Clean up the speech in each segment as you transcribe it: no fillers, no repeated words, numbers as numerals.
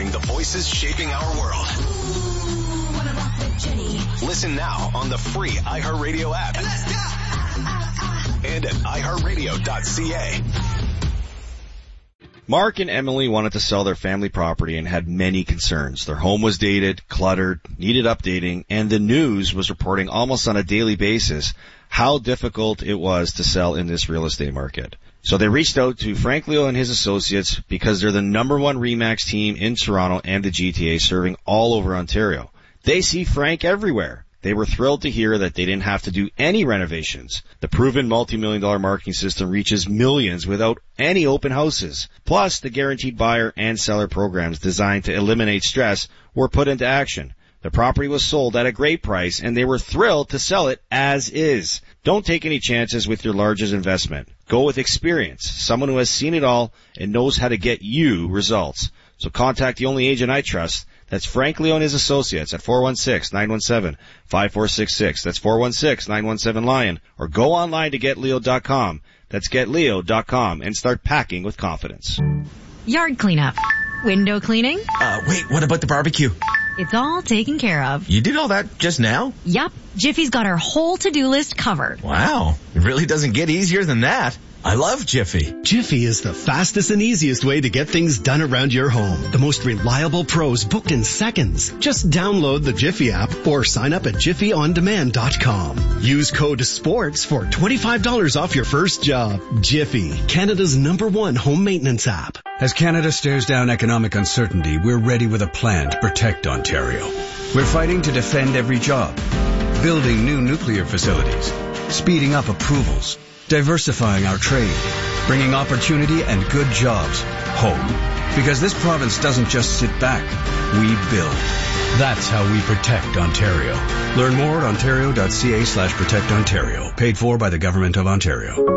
Hearing the voices shaping our world. Ooh, what about the Jenny? Listen now on the free iHeartRadio app. Let's go! And at iHeartRadio.ca. Mark and Emily wanted to sell their family property and had many concerns. Their home was dated, cluttered, needed updating, and the news was reporting almost on a daily basis how difficult it was to sell in this real estate market. So they reached out to Frank Leo and his associates because they're the number one RE/MAX team in Toronto and the GTA, serving all over Ontario. They see Frank everywhere. They were thrilled to hear that they didn't have to do any renovations. The proven multi-million-dollar marketing system reaches millions without any open houses. Plus, the guaranteed buyer and seller programs designed to eliminate stress were put into action. The property was sold at a great price, and they were thrilled to sell it as is. Don't take any chances with your largest investment. Go with experience, someone who has seen it all and knows how to get you results. So contact the only agent I trust. That's Frank Leo and his associates at 416-917-5466. That's 416-917-LION. Or go online to GetLeo.com. That's GetLeo.com and start packing with confidence. Yard cleanup. Window cleaning. Wait, what about the barbecue? It's all taken care of. You did all that just now? Yup. Jiffy's got our whole to-do list covered. Wow. It really doesn't get easier than that. I love Jiffy. Jiffy is the fastest and easiest way to get things done around your home. The most reliable pros booked in seconds. Just download the Jiffy app or sign up at jiffyondemand.com. Use code SPORTS for $25 off your first job. Jiffy, Canada's #1 home maintenance app. As Canada stares down economic uncertainty, we're ready with a plan to protect Ontario. We're fighting to defend every job, building new nuclear facilities, speeding up approvals, diversifying our trade, bringing opportunity and good jobs home. Because this province doesn't just sit back, we build. That's how we protect Ontario. Learn more at ontario.ca/protectontario. Paid for by the Government of Ontario.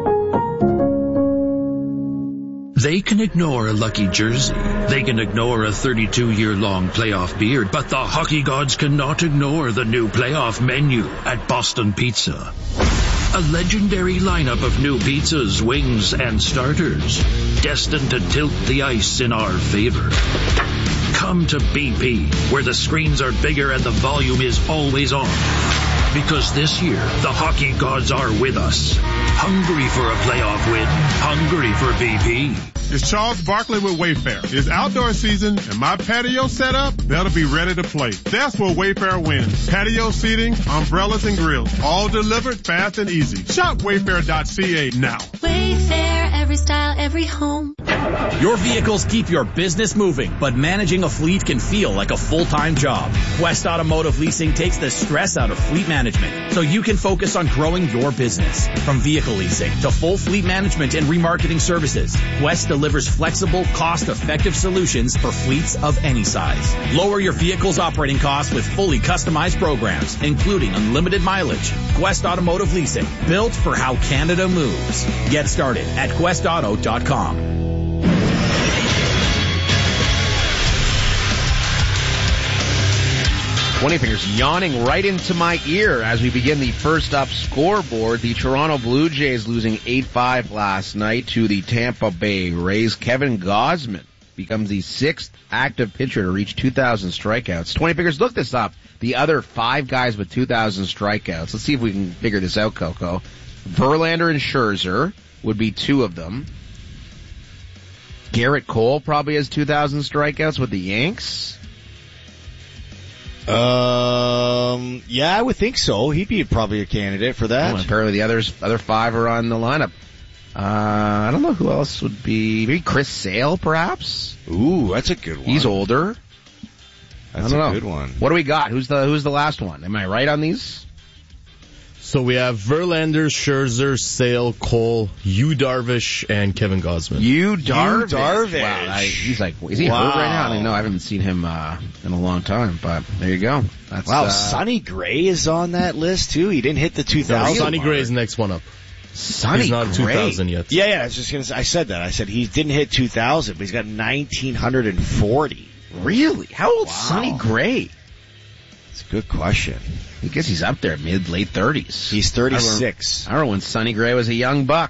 They can ignore a lucky jersey. They can ignore a 32-year-long playoff beard, but the hockey gods cannot ignore the new playoff menu at Boston Pizza. A legendary lineup of new pizzas, wings, and starters, destined to tilt the ice in our favor. Come to BP, where the screens are bigger and the volume is always on. Because this year, the hockey gods are with us. Hungry for a playoff win. Hungry for BP. It's Charles Barkley with Wayfair. It's outdoor season, and my patio setup better be ready to play. That's where Wayfair wins. Patio seating, umbrellas, and grills. All delivered fast and easy. Shop Wayfair.ca now. Wayfair, every style, every home. Your vehicles keep your business moving, but managing a fleet can feel like a full-time job. Quest Automotive Leasing takes the stress out of fleet management, so you can focus on growing your business. From vehicle leasing to full fleet management and remarketing services, Quest delivers flexible, cost-effective solutions for fleets of any size. Lower your vehicle's operating costs with fully customized programs, including unlimited mileage. Quest Automotive Leasing, built for how Canada moves. Get started at questauto.com. 20 Fingers yawning right into my ear as we begin the first up scoreboard. The Toronto Blue Jays losing 8-5 last night to the Tampa Bay Rays. Kevin Gausman becomes the 6th active pitcher to reach 2,000 strikeouts. 20 Fingers, look this up. The other 5 guys with 2,000 strikeouts. Let's see if we can figure this out, Coco. Verlander and Scherzer would be 2 of them. Garrett Cole probably has 2,000 strikeouts with the Yanks. Yeah, I would think so. He'd be probably a candidate for that. Well, apparently the other 5 are on the lineup. I don't know who else would be. Maybe Chris Sale, perhaps? Ooh, that's a good one. He's older. That's a good one. What do we got? Who's the last one? Am I right on these? So we have Verlander, Scherzer, Sale, Cole, Yu Darvish, and Kevin Gausman. Yu Darvish. Wow, he's like, is he hurt right now? I don't know. I haven't seen him in a long time, but there you go. That's, Sonny Gray is on that list too. He didn't hit the 2,000. Sonny Gray is the next one up. Sonny Gray. He's not 2,000 yet. Yeah. I was just gonna say, I said that. I said he didn't hit 2,000, but he's got 1,940. Really? How old's Sonny Gray? It's a good question. I guess he's up there, late 30s. He's 36. I remember when Sonny Gray was a young buck.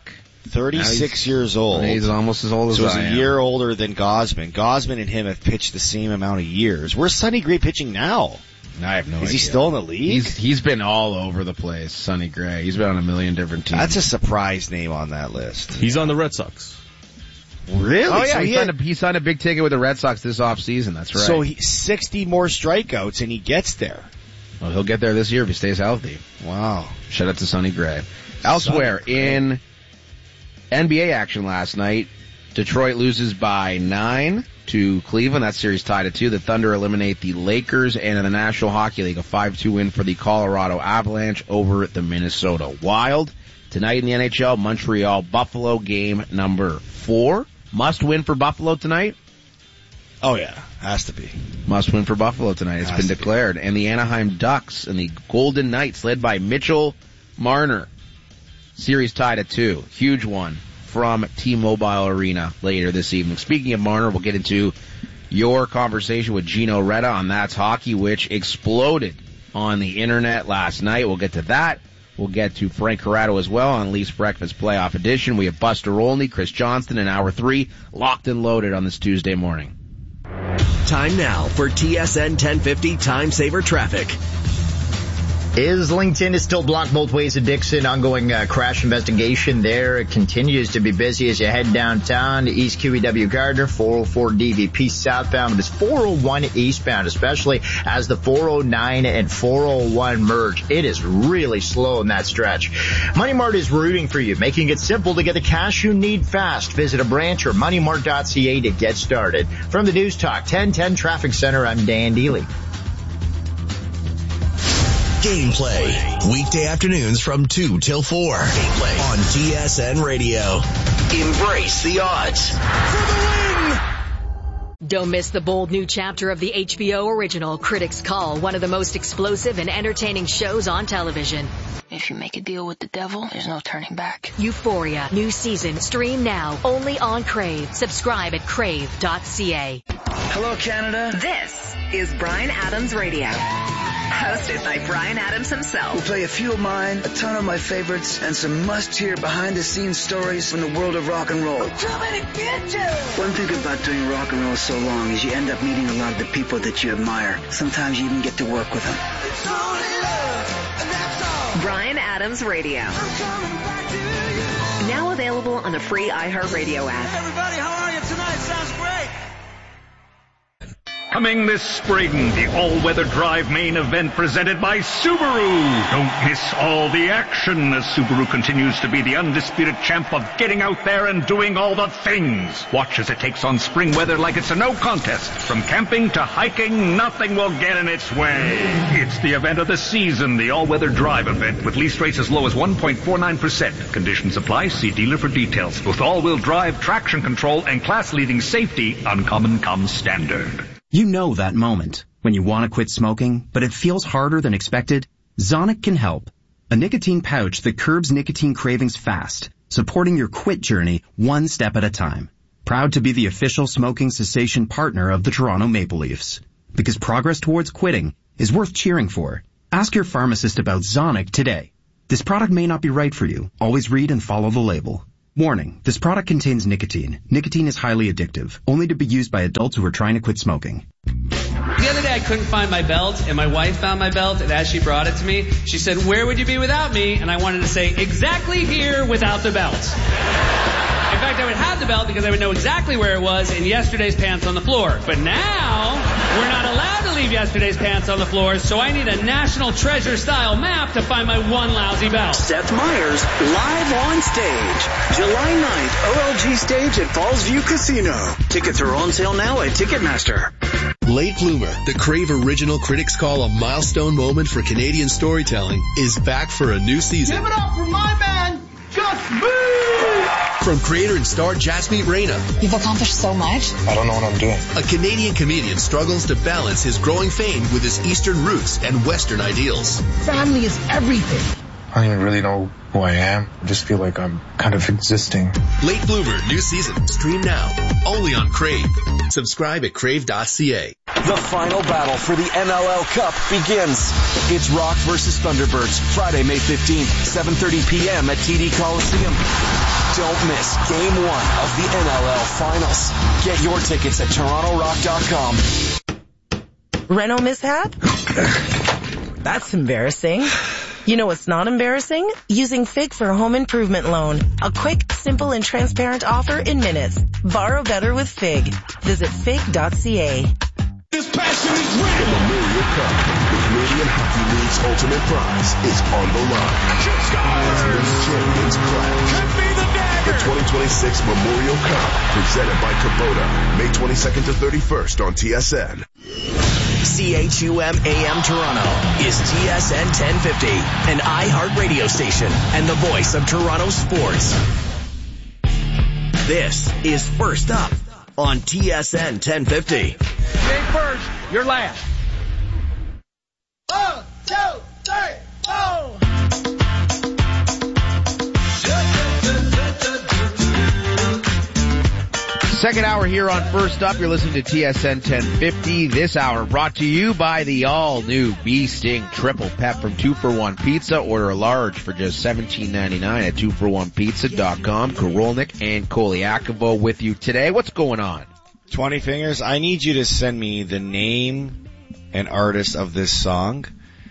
36 years old. He's almost as old as so I am. So he's a year older than Gausman. Gausman and him have pitched the same amount of years. Where's Sonny Gray pitching now? I have no idea. Is he still in the league? He's been all over the place, Sonny Gray. He's been on a million different teams. That's a surprise name on that list. He's on the Red Sox. Really? Oh, yeah, so he signed a big ticket with the Red Sox this offseason. That's right. So 60 more strikeouts, and he gets there. Well, he'll get there this year if he stays healthy. Wow. Shout out to Sonny Gray. Elsewhere, in NBA action last night, Detroit loses by 9 to Cleveland. That series tied at 2. The Thunder eliminate the Lakers, and in the National Hockey League, a 5-2 win for the Colorado Avalanche over the Minnesota Wild. Tonight in the NHL, Montreal-Buffalo game number 4. Must win for Buffalo tonight? Oh, yeah. Has to be. Must win for Buffalo tonight. It's been declared. And the Anaheim Ducks and the Golden Knights, led by Mitchell Marner. Series tied at 2. Huge one from T-Mobile Arena later this evening. Speaking of Marner, we'll get into your conversation with Gino Reda on That's Hockey, which exploded on the internet last night. We'll get to that. We'll get to Frank Corrado as well on Leafs Breakfast Playoff Edition. We have Buster Olney, Chris Johnston in Hour 3, locked and loaded on this Tuesday morning. Time now for TSN 1050 Time Saver Traffic. Islington is still blocked both ways of Dixon. Ongoing crash investigation there. It continues to be busy as you head downtown to East QEW Gardner, 404 DVP southbound. But it's 401 eastbound, especially as the 409 and 401 merge. It is really slow in that stretch. Money Mart is rooting for you, making it simple to get the cash you need fast. Visit a branch or moneymart.ca to get started. From the News Talk 1010 Traffic Center, I'm Dan Dealey. Gameplay, weekday afternoons from 2 till 4. Gameplay on TSN Radio. Embrace the odds. For the win! Don't miss the bold new chapter of the HBO original Critics Call, one of the most explosive and entertaining shows on television. If you make a deal with the devil, there's no turning back. Euphoria, new season, stream now, only on Crave. Subscribe at crave.ca. Hello, Canada. This is Bryan Adams Radio. Hosted by Bryan Adams himself. We'll play a few of mine, a ton of my favorites, and some must-hear behind-the-scenes stories from the world of rock and roll. I'm coming to get you! One thing about doing rock and roll so long is you end up meeting a lot of the people that you admire. Sometimes you even get to work with them. It's only love, and that's all. Bryan Adams Radio. I'm coming back to you. Now available on the free iHeartRadio app. Hey everybody, how are you tonight? Sounds great. Coming this spring, the all-weather drive main event presented by Subaru. Don't miss all the action as Subaru continues to be the undisputed champ of getting out there and doing all the things. Watch as it takes on spring weather like it's a no contest. From camping to hiking, nothing will get in its way. It's the event of the season, the all-weather drive event, with lease rates as low as 1.49%. Conditions apply. See dealer for details. With all-wheel drive, traction control, and class-leading safety, Uncommon comes standard. You know that moment when you want to quit smoking, but it feels harder than expected? Zonic can help. A nicotine pouch that curbs nicotine cravings fast, supporting your quit journey one step at a time. Proud to be the official smoking cessation partner of the Toronto Maple Leafs. Because progress towards quitting is worth cheering for. Ask your pharmacist about Zonic today. This product may not be right for you. Always read and follow the label. Warning, this product contains nicotine. Nicotine is highly addictive, only to be used by adults who are trying to quit smoking. The other day I couldn't find my belt, and my wife found my belt, and as she brought it to me, she said, "Where would you be without me?" And I wanted to say, exactly here without the belt. In fact, I would have the belt because I would know exactly where it was in yesterday's pants on the floor. But now, we're not allowed to leave yesterday's pants on the floor, so I need a National Treasure-style map to find my one lousy belt. Seth Meyers, live on stage. July 9th, OLG Stage at Fallsview Casino. Tickets are on sale now at Ticketmaster. Late Bloomer, the Crave Original Critics Call a milestone moment for Canadian storytelling, is back for a new season. Give it up for my man, Just Me! From creator and star Jasmeet Reyna. You've accomplished so much. I don't know what I'm doing. A Canadian comedian struggles to balance his growing fame with his Eastern roots and Western ideals. Family is everything. I don't even really know who I am. I just feel like I'm kind of existing. Late Bloomer, new season. Stream now. Only on Crave. Subscribe at crave.ca. The final battle for the NLL Cup begins. It's Rock versus Thunderbirds, Friday, May 15th, 7:30 p.m. at TD Coliseum. Don't miss Game 1 of the NLL Finals. Get your tickets at TorontoRock.com. Renault mishap? That's embarrassing. You know what's not embarrassing? Using FIG for a home improvement loan. A quick, simple, and transparent offer in minutes. Borrow better with FIG. Visit FIG.ca. This passion is real. The Memorial Cup, the Canadian Hockey League's ultimate prize, is on the line. As many champions clash. The 2026 Memorial Cup, presented by Kubota, May 22nd to 31st on TSN. CHUM AM Toronto is TSN 1050, an iHeart radio station and the voice of Toronto sports. This is First Up on TSN 1050. You ain't first, you're last. 1, 2, 3, 4. Second hour here on First Up. You're listening to TSN 1050. This hour brought to you by the all-new Bee Sting Triple Pep from 2-for-1 Pizza. Order a large for just $17.99 at 2for1pizza.com. Korolnik and Koliakovo with you today. What's going on? 20 Fingers, I need you to send me the name and artist of this song,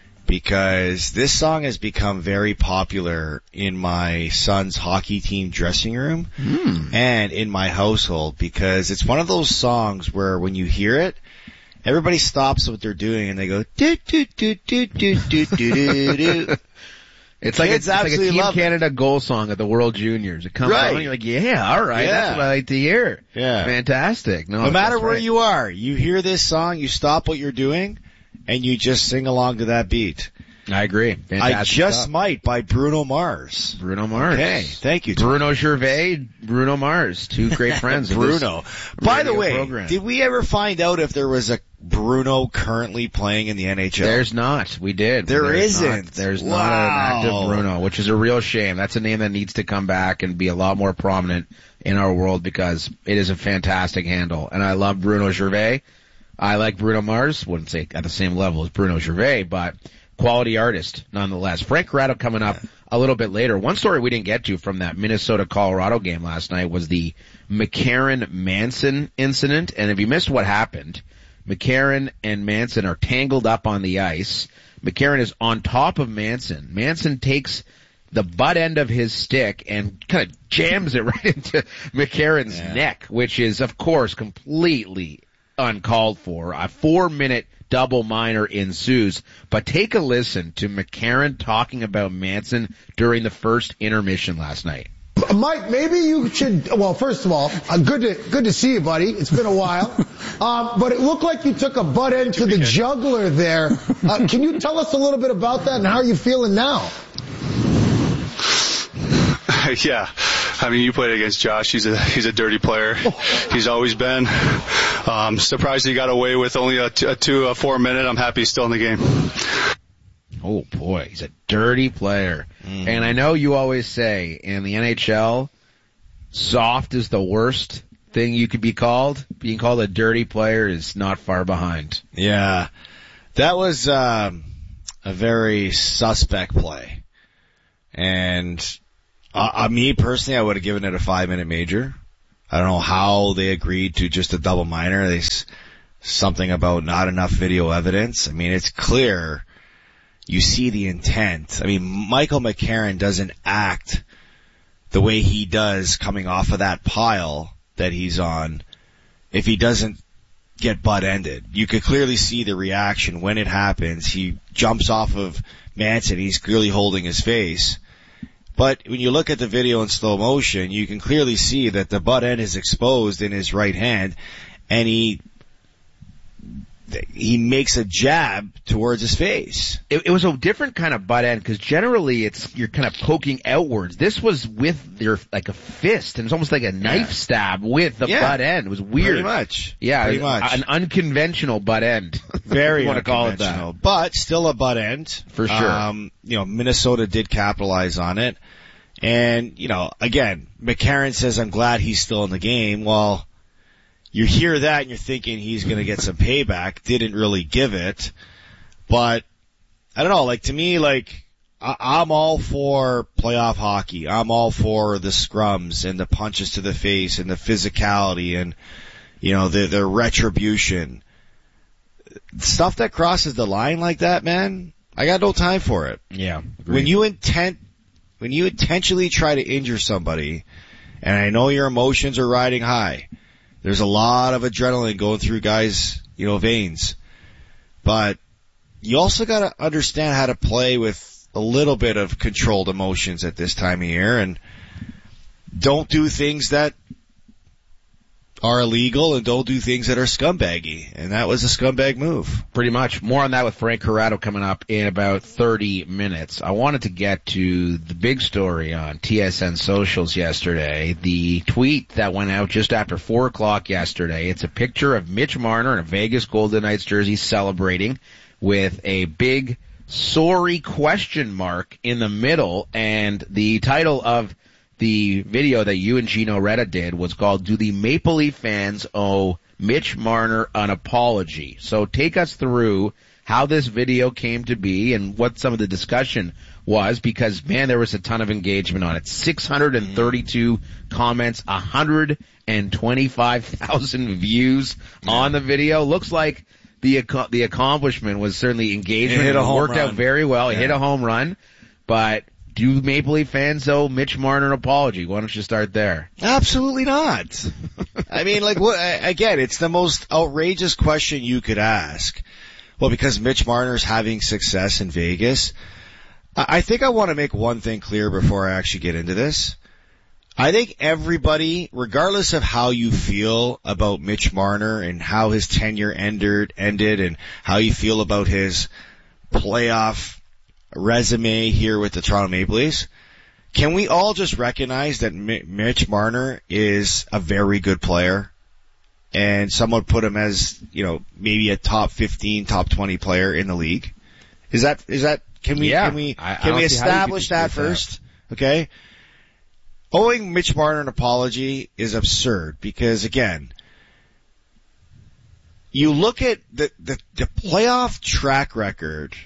because this song has become very popular in my son's hockey team dressing room and in my household, because it's one of those songs where when you hear it, everybody stops what they're doing and they go, do, do, do, do, do, do, do, do. It's like a Team Canada goal song at the World Juniors. It comes on and you're like, yeah, all right, that's what I like to hear. Yeah. Fantastic. No matter where you are, you hear this song, you stop what you're doing, and you just sing along to that beat. I agree. Fantastic I Just stuff. Might by Bruno Mars. Bruno Mars. Okay, thank you. Bruno Gervais, Bruno Mars, two great friends. Bruno. By the way, program. Did we ever find out if there was a Bruno currently playing in the NHL? There's not. We did. There's isn't. There's not an active Bruno, which is a real shame. That's a name that needs to come back and be a lot more prominent in our world, because it is a fantastic handle. And I love Bruno Gervais. I like Bruno Mars. Wouldn't say at the same level as Bruno Gervais, but quality artist nonetheless. Frank Corrado coming up a little bit later. One story we didn't get to from that Minnesota-Colorado game last night was the McCarron-Manson incident. And if you missed what happened, McCarron and Manson are tangled up on the ice. McCarron is on top of Manson. Manson takes the butt end of his stick and kind of jams it right into McCarron's neck, which is, of course, completely uncalled for. A 4-minute double minor ensues. But take a listen to McCarron talking about Manson during the first intermission last night. Mike, maybe you should, well, first of all, good to see you, buddy. It's been a while. But it looked like you took a butt end to the juggler there. Can you tell us a little bit about that and how are you feeling now? Yeah. I mean, you played against Josh. He's a dirty player. He's always been. Surprised he got away with only a 4-minute. I'm happy he's still in the game. Oh boy, he's a dirty player. And I know you always say in the NHL, soft is the worst thing you could be called. Being called a dirty player is not far behind. Yeah. That was a very suspect play. And me personally, I would have given it a 5-minute major. I don't know how they agreed to just a double minor. Something about not enough video evidence. I mean, it's clear. You see the intent. I mean, Michael McCarron doesn't act the way he does coming off of that pile that he's on if he doesn't get butt-ended. You could clearly see the reaction when it happens. He jumps off of Manson. He's clearly holding his face. But when you look at the video in slow motion, you can clearly see that the butt end is exposed in his right hand, and he makes a jab towards his face. It was a different kind of butt end, because generally you're kind of poking outwards. This was with like a fist, and it's almost like a knife stab with the butt end. It was weird. Pretty much. Yeah, pretty much. An unconventional butt end. Very you want to call it unconventional. that. But still a butt end. For sure. Minnesota did capitalize on it. And, again, McCarron says, I'm glad he's still in the game. Well, you hear that and you're thinking he's going to get some payback. Didn't really give it. But, I don't know, like, to me, like, I'm all for playoff hockey. I'm all for the scrums and the punches to the face and the physicality and, the retribution. Stuff that crosses the line like that, man, I got no time for it. Yeah. Agreed. When you intentionally try to injure somebody, and I know your emotions are riding high, there's a lot of adrenaline going through guys, veins. But you also got to understand how to play with a little bit of controlled emotions at this time of year, and don't do things that are illegal and don't do things that are scumbaggy. And that was a scumbag move. Pretty much. More on that with Frank Corrado coming up in about 30 minutes. I wanted to get to the big story on TSN socials yesterday. The tweet that went out just after 4 o'clock yesterday. It's a picture of Mitch Marner in a Vegas Golden Knights jersey celebrating with a big sorry question mark in the middle. And the title of the video that you and Gino Retta did was called, "Do the Maple Leaf Fans Owe Mitch Marner an Apology?" So take us through how this video came to be and what some of the discussion was, because, man, there was a ton of engagement on it. 632 comments, 125,000 views on the video. Looks like the accomplishment was certainly engagement. It worked out very well. It hit a home run, but do Maple Leaf fans owe Mitch Marner an apology? Why don't you start there? Absolutely not. I mean, again, it's the most outrageous question you could ask. Well, because Mitch Marner's having success in Vegas. I think I want to make one thing clear before I actually get into this. I think everybody, regardless of how you feel about Mitch Marner and how his tenure ended and how you feel about his playoff resume here with the Toronto Maple Leafs, can we all just recognize that Mitch Marner is a very good player, and someone put him as, maybe a top 15, top 20 player in the league? Can we establish that first? Okay. Owing Mitch Marner an apology is absurd because, again, you look at the playoff track record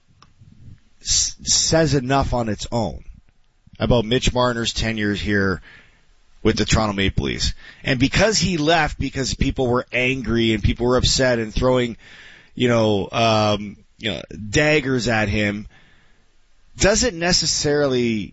says enough on its own about Mitch Marner's tenure here with the Toronto Maple Leafs. And because he left because people were angry and people were upset and throwing, daggers at him, doesn't necessarily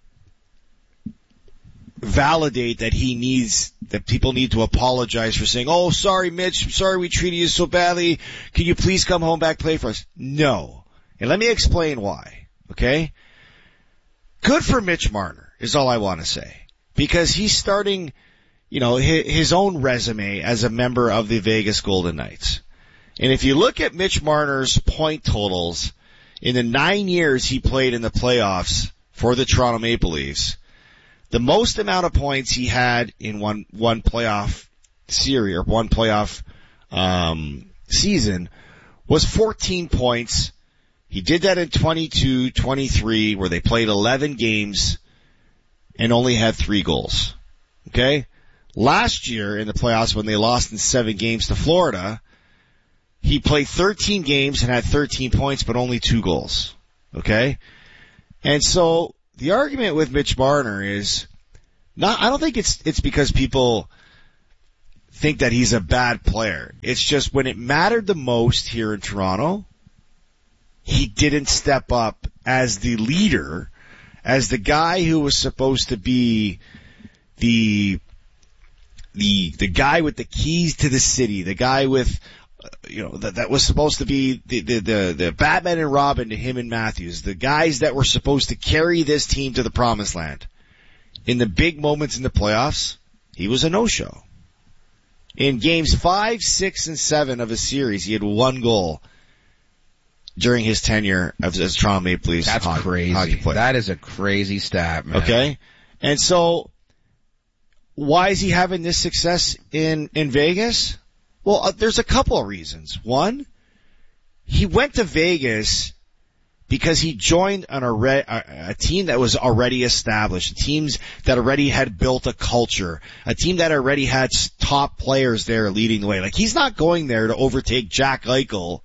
validate that people need to apologize for saying, "Oh, sorry, Mitch, I'm sorry we treated you so badly. Can you please come home back, play for us?" No. And let me explain why, okay? Good for Mitch Marner is all I want to say. Because he's starting, his own resume as a member of the Vegas Golden Knights. And if you look at Mitch Marner's point totals in the 9 years he played in the playoffs for the Toronto Maple Leafs, the most amount of points he had in one playoff series or one playoff season was 14 points. He did that in 22-23 where they played 11 games and only had 3 goals. Okay? Last year in the playoffs when they lost in 7 games to Florida, he played 13 games and had 13 points but only 2 goals. Okay? And so the argument with Mitch Marner is I don't think it's because people think that he's a bad player. It's just when it mattered the most here in Toronto, he didn't step up as the leader, as the guy who was supposed to be the guy with the keys to the city, the guy with, that was supposed to be the Batman and Robin to him and Matthews, the guys that were supposed to carry this team to the promised land. In the big moments in the playoffs, he was a no-show. In games 5, 6, and 7 of a series, he had 1 goal during his tenure as Toronto Maple Leafs. That's crazy. Hockey player. That is a crazy stat, man. Okay? And so, why is he having this success in Vegas? Well, there's a couple of reasons. One, he went to Vegas because he joined a team that was already established, teams that already had built a culture, a team that already had top players there leading the way. Like, he's not going there to overtake Jack Eichel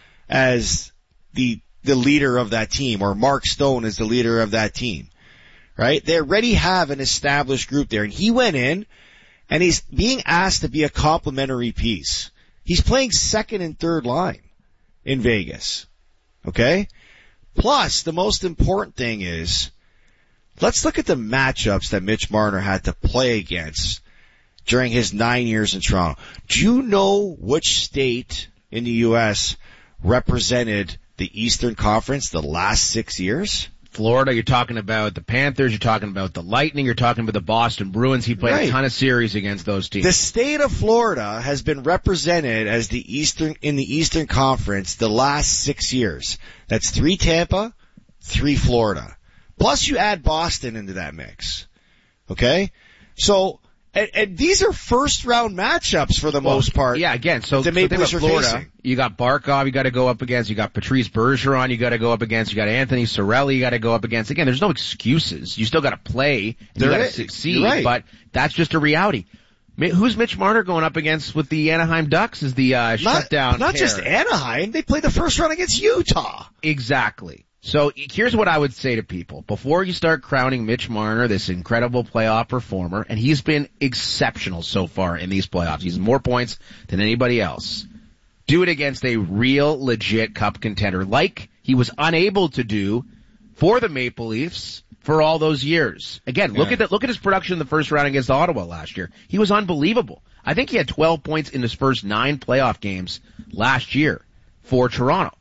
as the leader of that team, or Mark Stone as the leader of that team, right? They already have an established group there, and he went in and he's being asked to be a complimentary piece. He's playing second and third line in Vegas. Okay? Plus, the most important thing is, let's look at the matchups that Mitch Marner had to play against during his 9 years in Toronto. Do you know which state in the U.S. represented the Eastern Conference the last 6 years? Florida, you're talking about the Panthers, you're talking about the Lightning, you're talking about the Boston Bruins. He played a ton of series against those teams. The state of Florida has been represented as in the Eastern Conference the last 6 years. That's 3 Tampa, 3 Florida. Plus you add Boston into that mix. Okay? So, and these are first round matchups for the most part. Yeah, again, so the Maple Leafs are Florida, you got Barkov you got to go up against, you got Patrice Bergeron you got to go up against, you got Anthony Cirelli you got to go up against. Again, there's no excuses. You still got to play and you got to succeed, but that's just a reality. Who's Mitch Marner going up against with the Anaheim Ducks is the shutdown Not pair. Just Anaheim, they played the first round against Utah. Exactly. So here's what I would say to people. Before you start crowning Mitch Marner this incredible playoff performer, and he's been exceptional so far in these playoffs. He's more points than anybody else. Do it against a real, legit cup contender like he was unable to do for the Maple Leafs for all those years. Again, look at his production in the first round against Ottawa last year. He was unbelievable. I think he had 12 points in his first 9 playoff games last year for Toronto.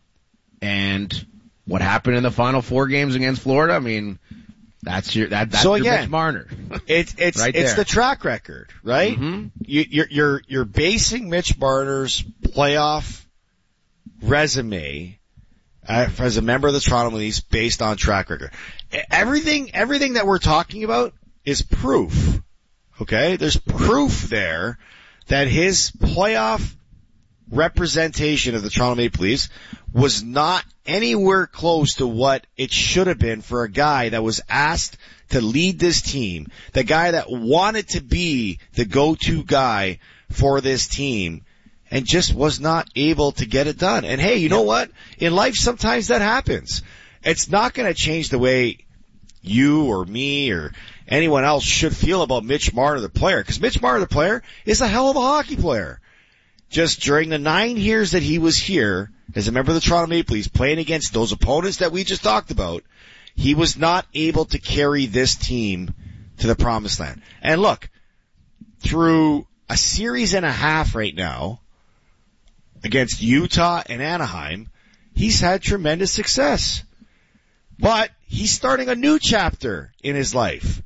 And what happened in the final 4 games against Florida? I mean, that's your Mitch Marner. It's the track record, right? Mm-hmm. You're basing Mitch Marner's playoff resume as a member of the Toronto Leafs based on track record. Everything that we're talking about is proof. Okay? There's proof there that his playoff representation of the Toronto Maple Leafs was not anywhere close to what it should have been for a guy that was asked to lead this team, the guy that wanted to be the go-to guy for this team, and just was not able to get it done. And hey, you know what? In life, sometimes that happens. It's not going to change the way you or me or anyone else should feel about Mitch Marner, the player, because Mitch Marner, the player, is a hell of a hockey player. Just during the 9 years that he was here as a member of the Toronto Maple Leafs playing against those opponents that we just talked about, he was not able to carry this team to the promised land. And look, through a series and a half right now against Utah and Anaheim, he's had tremendous success. But he's starting a new chapter in his life.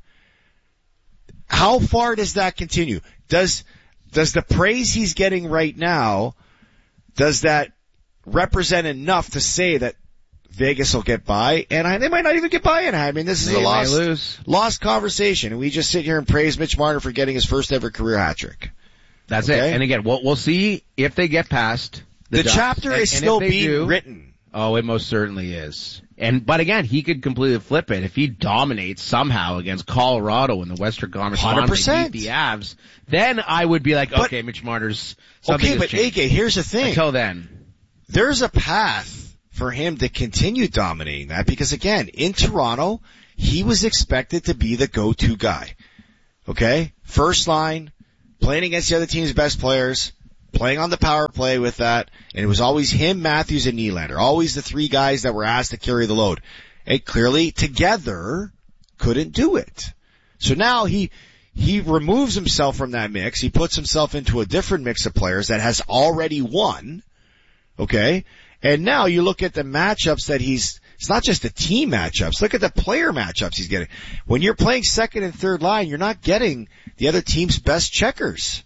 How far does that continue? Does the praise he's getting right now, does that represent enough to say that Vegas will get by? And they might not even get by Anaheim. I mean, this is a lost conversation. And we just sit here and praise Mitch Marner for getting his first ever career hat trick. That's it. And again, we'll see if they get past the chapter is still being written. Oh, it most certainly is. But again, he could completely flip it. If he dominates somehow against Colorado in the Western Conference Finals, beat the Avs, then I would be like, okay, Mitch Marner's something has changed. AK, here's the thing. Until then, there's a path for him to continue dominating that because again, in Toronto, he was expected to be the go-to guy. Okay? First line, playing against the other team's best players, playing on the power play with that, and it was always him, Matthews, and Nylander. Always the 3 guys that were asked to carry the load. And clearly, together, couldn't do it. So now he removes himself from that mix. He puts himself into a different mix of players that has already won. Okay? And now you look at the matchups that it's not just the team matchups. Look at the player matchups he's getting. When you're playing second and third line, you're not getting the other team's best checkers.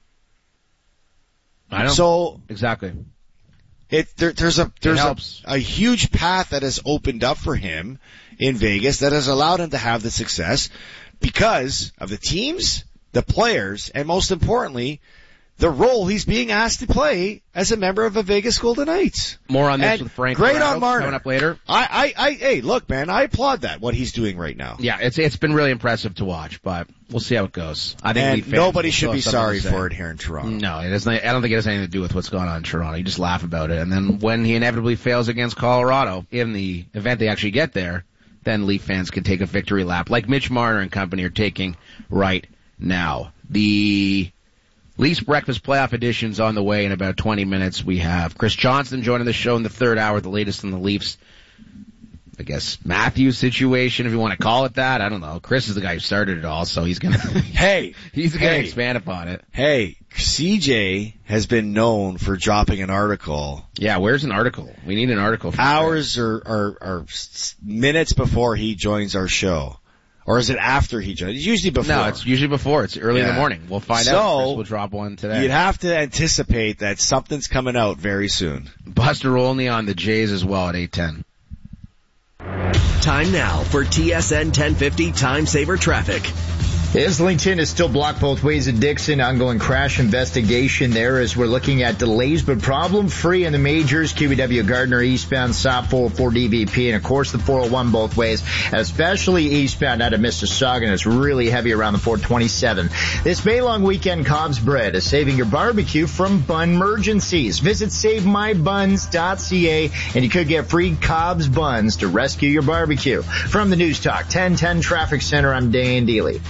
I know. So exactly. There's a huge path that has opened up for him in Vegas that has allowed him to have the success because of the teams, the players, and most importantly, the role he's being asked to play as a member of a Vegas Golden Knights. More on this And with Frank great Corrado on Marner. coming up later. Hey, look, man, I applaud that, what he's doing right now. Yeah, it's been really impressive to watch, but we'll see how it goes. I think And Leaf fans nobody will should still be have something sorry to say. for it here in Toronto. No, it has. I don't think it has anything to do with what's going on in Toronto. You just laugh about it, and then when he inevitably fails against Colorado, in the event they actually get there, then Leaf fans can take a victory lap, like Mitch Marner and company are taking right now. The Leafs Breakfast Playoff Edition's on the way in about 20 minutes. We have Chris Johnston joining the show in the third hour, the latest in the Leafs, I guess, Matthews situation, if you want to call it that. I don't know. Chris is the guy who started it all, so he's gonna he's gonna expand upon it. Hey, CJ has been known for dropping an article. Yeah, where's an article? We need an article. Hours or minutes before he joins our show. Or is it after he joins? It's usually before. No, it's usually before. It's early in the morning. We'll find out. Chris will drop one today. You'd have to anticipate that something's coming out very soon. Buster Olney on the Jays as well at 8:10. Time now for TSN 1050 Time Saver Traffic. Islington is still blocked both ways at Dixon. Ongoing crash investigation there as we're looking at delays, but problem-free in the majors. QEW Gardner eastbound, south 404 DVP, and of course the 401 both ways, especially eastbound out of Mississauga. And it's really heavy around the 427. This May long weekend, Cobb's Bread is saving your barbecue from Bunmergencies. Visit SaveMyBuns.ca and you could get free Cobb's Buns to rescue your barbecue. From the News Talk 1010 Traffic Center, I'm Dan Deely.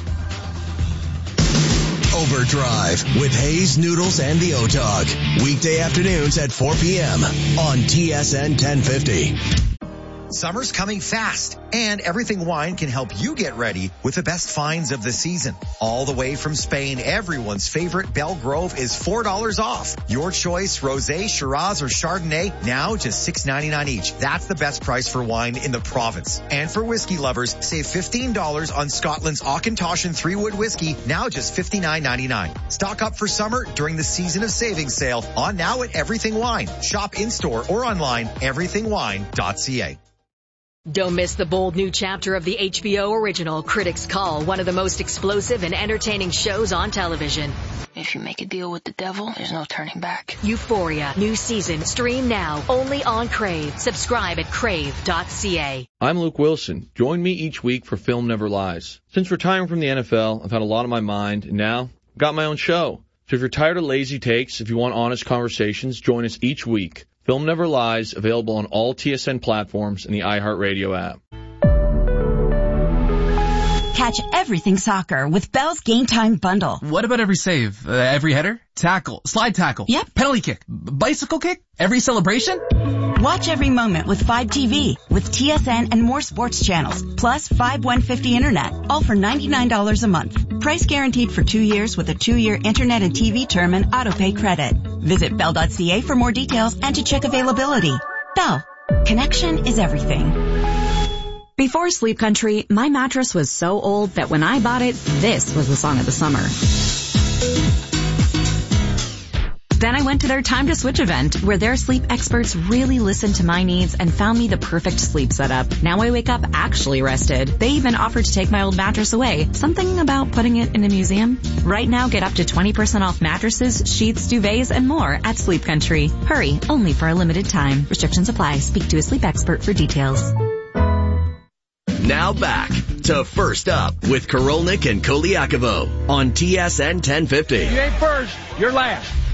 Overdrive with Hayes, Noodles, and the O-Dog. Weekday afternoons at 4 p.m. on TSN 1050. Summer's coming fast, and Everything Wine can help you get ready with the best finds of the season. All the way from Spain, everyone's favorite Belle Grove is $4 off. Your choice, Rosé, Shiraz, or Chardonnay, now just $6.99 each. That's the best price for wine in the province. And for whiskey lovers, save $15 on Scotland's Auchentoshan 3-Wood whiskey, now just $59.99. Stock up for summer during the Season of Savings sale on now at Everything Wine. Shop in-store or online, everythingwine.ca. Don't miss the bold new chapter of the HBO original Critics Call, one of the most explosive and entertaining shows on television. If you make a deal with the devil, there's no turning back. Euphoria, new season, stream now, only on Crave. Subscribe at crave.ca. I'm Luke Wilson. Join me each week for Film Never Lies. Since retiring from the NFL, I've had a lot on my mind, and now I've got my own show. So if you're tired of lazy takes, if you want honest conversations, join us each week. Film Never Lies, available on all TSN platforms and the iHeartRadio app. Catch everything soccer with Bell's Game Time Bundle. What about every save? Every header? Tackle? Slide tackle? Yep. Penalty kick? Bicycle kick? Every celebration? Watch every moment with 5TV, with TSN and more sports channels, plus 5150 internet, all for $99 a month. Price guaranteed for 2 years with a 2-year internet and TV term and autopay credit. Visit Bell.ca for more details and to check availability. Bell. Connection is everything. Before Sleep Country, my mattress was so old that when I bought it, this was the song of the summer. Then I went to their Time to Switch event, where their sleep experts really listened to my needs and found me the perfect sleep setup. Now I wake up actually rested. They even offered to take my old mattress away. Something about putting it in a museum? Right now, get up to 20% off mattresses, sheets, duvets, and more at Sleep Country. Hurry, only for a limited time. Restrictions apply. Speak to a sleep expert for details. Now back to First Up with Korolnik and Koliakovo on TSN 1050. You ain't first, you're last.